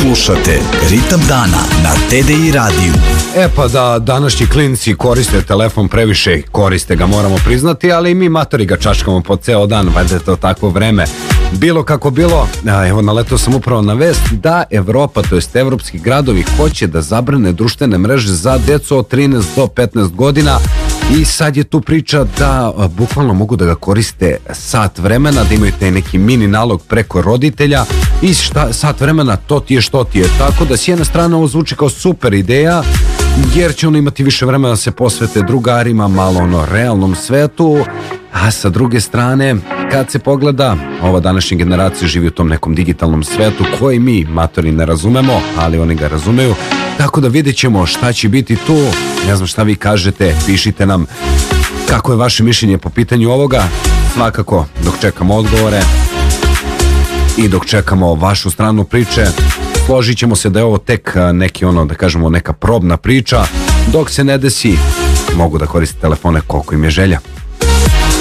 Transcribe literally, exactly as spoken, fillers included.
Slušate Ritam dana na T D I radiju. E pa da današnji klinci koriste telefon previše, koriste ga, moramo priznati, ali i mi matori ga čačkamo po ceo dan, valjda je to takvo vreme. Bilo kako bilo, evo naletao sam upravo na vest da Evropa, to jest evropski gradovi, hoće da zabrane društvene mreže za decu od trinaest do petnaest godina. I sad je tu priča da a, bukvalno mogu da ga koriste sat vremena, da imaju taj neki mini nalog preko roditelja i šta, sat vremena to ti je što ti je. Tako da s jedne strane ovo zvuči kao super ideja, jer će ono imati više vremena da se posvete drugarima, malo ono realnom svetu, a sa druge strane kad se pogleda, ova današnja generacija živi u tom nekom digitalnom svetu koji mi matori ne razumemo, ali oni ga razumeju. Tako da vidjet ćemo šta će biti tu. Ne znam šta vi kažete, pišite nam kako je vaše mišljenje po pitanju ovoga. Svakako dok čekamo odgovore i dok čekamo vašu stranu priče, složit ćemo se da je ovo tek neki ono, da kažemo, neka probna priča. Dok se ne desi, mogu da koriste telefone koliko im je želja.